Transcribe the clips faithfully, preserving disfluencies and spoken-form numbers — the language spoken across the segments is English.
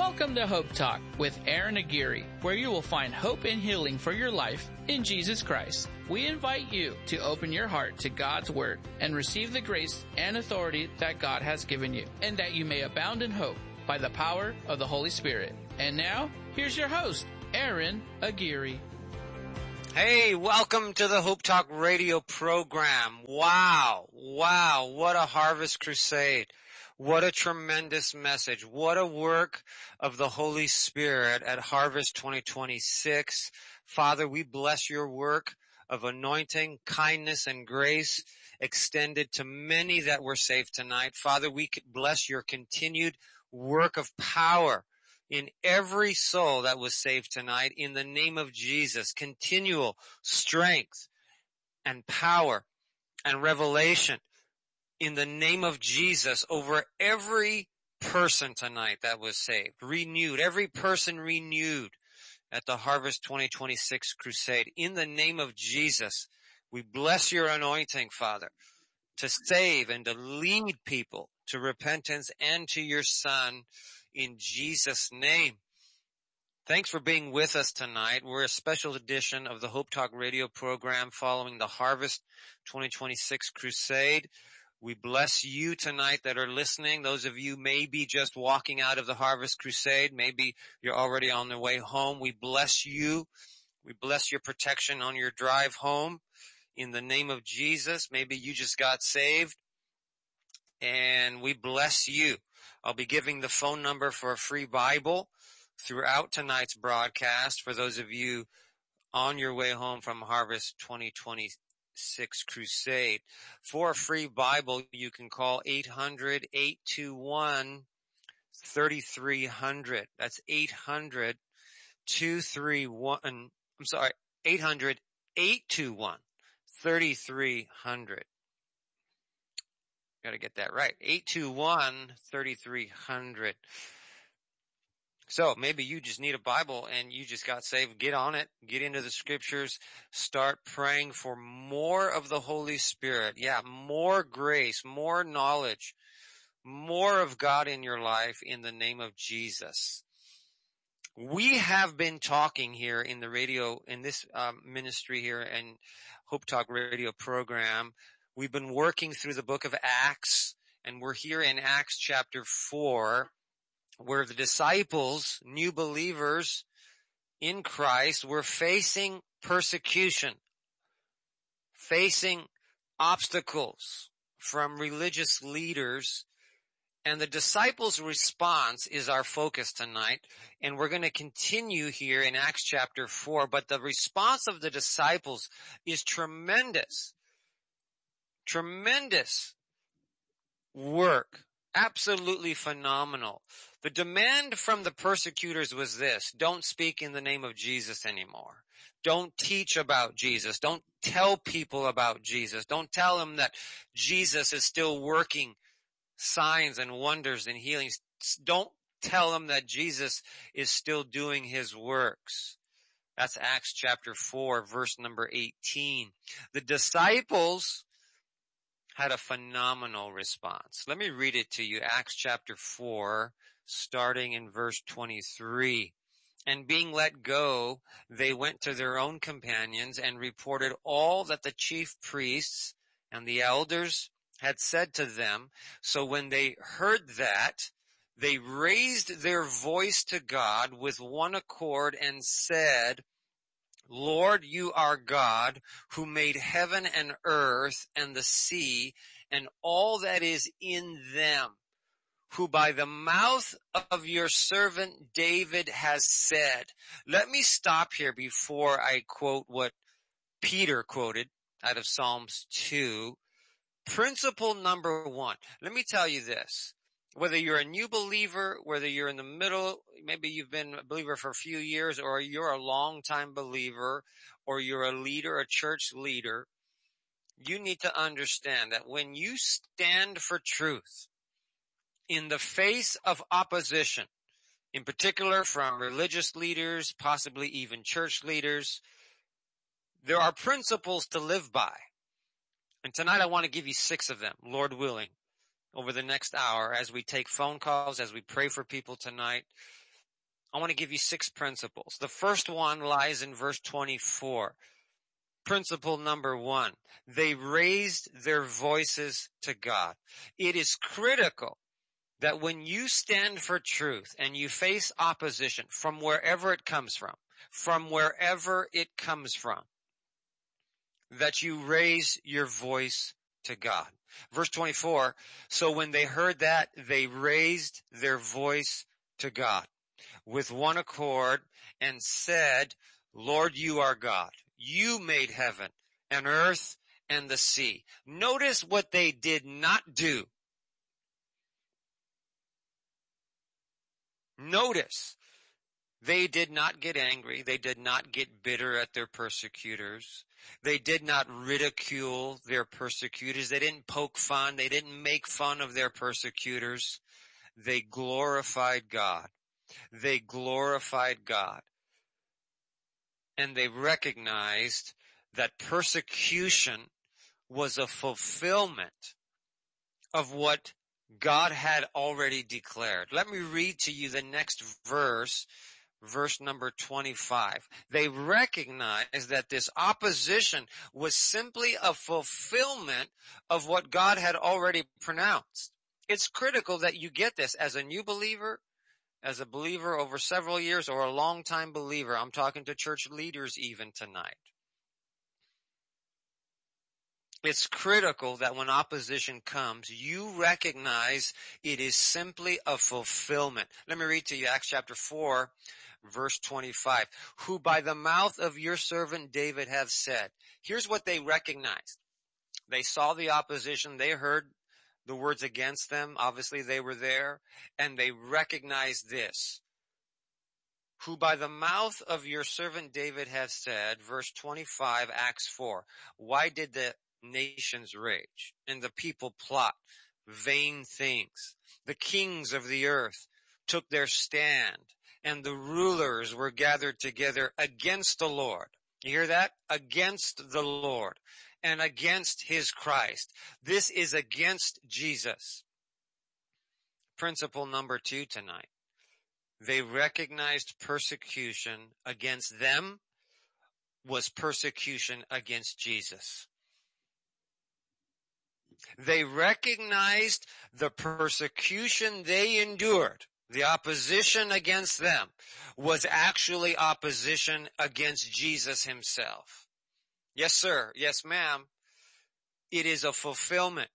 Welcome to Hope Talk with Aaron Aguirre, where you will find hope and healing for your life in Jesus Christ. We invite you to open your heart to God's Word and receive the grace and authority that God has given you, and that you may abound in hope by the power of the Holy Spirit. And now, here's your host, Aaron Aguirre. Hey, welcome to the Hope Talk radio program. Wow, wow, what a harvest crusade. What a tremendous message. What a work of the Holy Spirit at Harvest twenty twenty-six. Father, we bless your work of anointing, kindness, and grace extended to many that were saved tonight. Father, we bless your continued work of power in every soul that was saved tonight. In the name of Jesus, continual strength and power and revelation in the name of Jesus over every person tonight that was saved, renewed, every person renewed at the Harvest twenty twenty-six crusade. In the name of Jesus, we bless your anointing, Father, to save and to lead people to repentance and to your Son in Jesus' name. Thanks for being with us tonight. We're a special edition of the Hope Talk radio program following the Harvest twenty twenty-six crusade. We bless you tonight that are listening. Those of you maybe just walking out of the Harvest Crusade. Maybe you're already on the way home. We bless you. We bless your protection on your drive home in the name of Jesus. Maybe you just got saved, and we bless you. I'll be giving the phone number for a free Bible throughout tonight's broadcast for those of you on your way home from Harvest twenty twenty-six crusade. For a free Bible, you can call eight hundred, eight two one, thirty-three hundred. That's eight hundred, two three one, I'm sorry, eight hundred, eight two one, thirty-three hundred. Got to get that right. eight two one, thirty-three hundred. So maybe you just need a Bible and you just got saved. Get on it. Get into the scriptures. Start praying for more of the Holy Spirit. Yeah, more grace, more knowledge, more of God in your life in the name of Jesus. We have been talking here in the radio, in this um, ministry here and Hope Talk radio program. We've been working through the book of Acts, and we're here in Acts chapter four, where the disciples, new believers in Christ, were facing persecution, facing obstacles from religious leaders. And the disciples' response is our focus tonight. And we're going to continue here in Acts chapter four. But the response of the disciples is tremendous. Tremendous work. Absolutely phenomenal. The demand from the persecutors was this: don't speak in the name of Jesus anymore. Don't teach about Jesus. Don't tell people about Jesus. Don't tell them that Jesus is still working signs and wonders and healings. Don't tell them that Jesus is still doing his works. That's Acts chapter four, verse number eighteen. The disciples had a phenomenal response. Let me read it to you. Acts chapter four, starting in verse twenty-three. And being let go, they went to their own companions and reported all that the chief priests and the elders had said to them. So when they heard that, they raised their voice to God with one accord and said, Lord, you are God, who made heaven and earth and the sea and all that is in them, who by the mouth of your servant David has said. Let me stop here before I quote what Peter quoted out of Psalms two. Principle number one. Let me tell you this. Whether you're a new believer, whether you're in the middle, maybe you've been a believer for a few years, or you're a long-time believer, or you're a leader, a church leader, you need to understand that when you stand for truth in the face of opposition, in particular from religious leaders, possibly even church leaders, there are principles to live by. And tonight I want to give you six of them, Lord willing, over the next hour as we take phone calls, as we pray for people tonight. I want to give you six principles. The first one lies in verse twenty-four. Principle number one, they raised their voices to God. It is critical that when you stand for truth and you face opposition from wherever it comes from, from wherever it comes from, that you raise your voice to God. Verse twenty-four, so when they heard that, they raised their voice to God with one accord and said, Lord, you are God. You made heaven and earth and the sea. Notice what they did not do. Notice, they did not get angry. They did not get bitter at their persecutors. They did not ridicule their persecutors. They didn't poke fun. They didn't make fun of their persecutors. They glorified God. They glorified God. And they recognized that persecution was a fulfillment of what God had already declared. Let me read to you the next verse, verse number twenty-five. They recognized that this opposition was simply a fulfillment of what God had already pronounced. It's critical that you get this as a new believer, as a believer over several years, or a long-time believer. I'm talking to church leaders even tonight. It's critical that when opposition comes, you recognize it is simply a fulfillment. Let me read to you Acts chapter four, verse twenty-five. Who by the mouth of your servant David have said. Here's what they recognized. They saw the opposition. They heard the words against them. Obviously they were there. And they recognized this. Who by the mouth of your servant David have said, verse twenty-five, Acts four. Why did the nations rage and the people plot vain things? The kings of the earth took their stand and the rulers were gathered together against the Lord. You hear that? Against the Lord and against his Christ. This is against Jesus. Principle number two tonight. They recognized persecution against them was persecution against Jesus. They recognized the persecution they endured, the opposition against them, was actually opposition against Jesus himself. Yes, sir. Yes, ma'am. It is a fulfillment.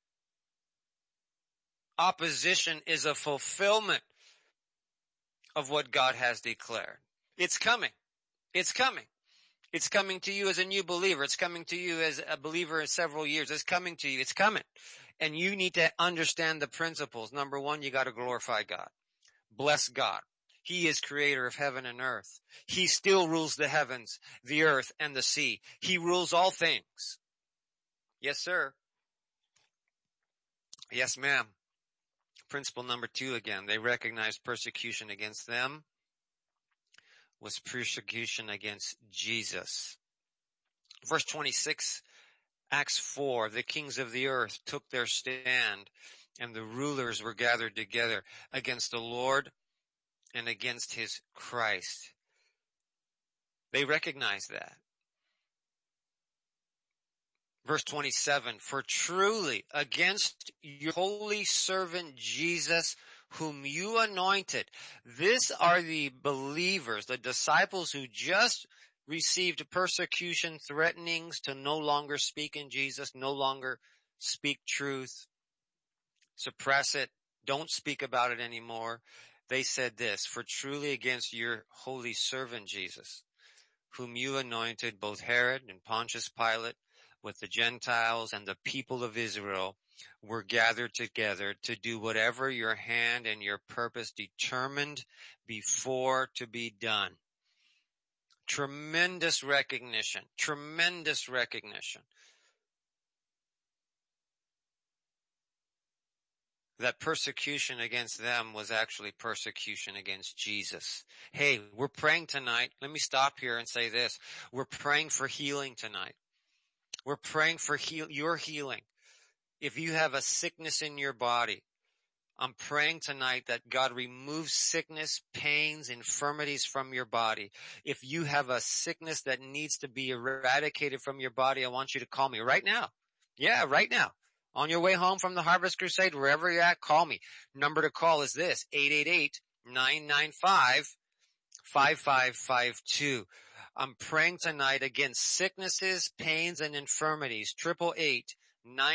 Opposition is a fulfillment of what God has declared. It's coming. It's coming. It's coming to you as a new believer. It's coming to you as a believer in several years. It's coming to you. It's coming. And you need to understand the principles. Number one, you got to glorify God. Bless God. He is creator of heaven and earth. He still rules the heavens, the earth, and the sea. He rules all things. Yes, sir. Yes, ma'am. Principle number two again. They recognized persecution against them was persecution against Jesus. Verse twenty-six, Acts four, the kings of the earth took their stand and the rulers were gathered together against the Lord and against his Christ. They recognized that. Verse twenty-seven, for truly against your holy servant Jesus, whom you anointed. This are the believers, the disciples who just received persecution, threatenings to no longer speak in Jesus, no longer speak truth, suppress it, don't speak about it anymore. They said this, for truly against your holy servant Jesus, whom you anointed, both Herod and Pontius Pilate, with the Gentiles and the people of Israel, were gathered together to do whatever your hand and your purpose determined before to be done. Tremendous recognition, tremendous recognition that persecution against them was actually persecution against Jesus. Hey, we're praying tonight. Let me stop here and say this. We're praying for healing tonight. We're praying for heal- your healing. If you have a sickness in your body, I'm praying tonight that God removes sickness, pains, infirmities from your body. If you have a sickness that needs to be eradicated from your body, I want you to call me right now. Yeah, right now. On your way home from the Harvest Crusade, wherever you're at, call me. Number to call is this, eight eight eight, nine nine five, five five five two. I'm praying tonight against sicknesses, pains, and infirmities. Triple eight, nine